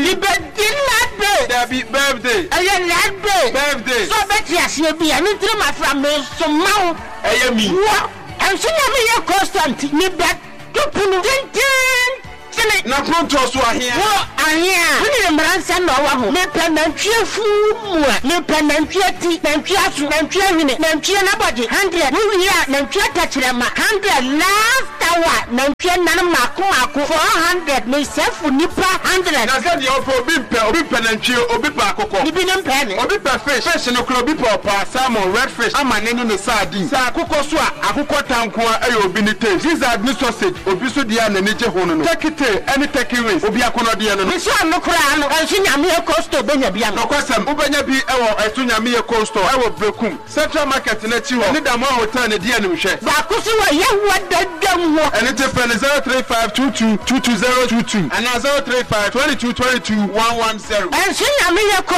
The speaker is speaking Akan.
Happy birthday. Birthday. So bet yes, you be an intimate from me. So now, I mean, and so you constant. You bet to put not pronto so here. I hear. We need a man send over. Me payment cheerful. Me payment cheerty. Me cheerful. Me cheerful. Me cheer nobody. 100. We are. Me cheer touch them. 100 last hour. Me cheer none maku 400. Me self nipa 100. Na said you for obi penanchi obi pa akoko. Ni bi nem penny. Obi pa fish. Fish no kro obi pa salmon red fish. Amanenu no sardine. Sa akoko so a akoko tanko a obi ni taste. Gizzard ni sausage. Obi so dia na nije hono no. Any taking wins obi akono de no so no kra no enso nyame e costo benya bia no kwasam ubenya bi ewo enso nyame e costo ewo brekum central market na chi ho ni da mo hotel ne de anim hwe ba ko so wa ye wadadam ho ene te pen 035222222 and 03522222110 enso nyame e